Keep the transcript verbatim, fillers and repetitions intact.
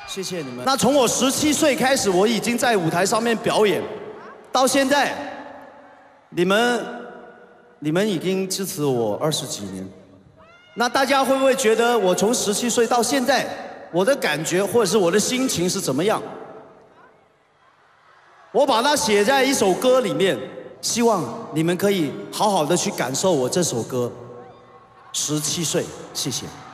谢谢你们。那从我十七岁开始，我已经在舞台上面表演，到现在，你们，你们已经支持我二十几年。那大家会不会觉得我从十七岁到现在，我的感觉或者是我的心情是怎么样？我把它写在一首歌里面，希望你们可以好好的去感受我这首歌。十七岁，谢谢。